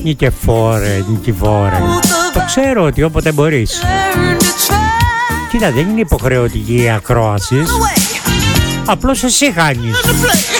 Νικηφόρε. Το ξέρω ότι όποτε μπορείς. Κοίτα, δεν είναι υποχρεωτική η ακρόαση. Απλώς εσύ χάνεις.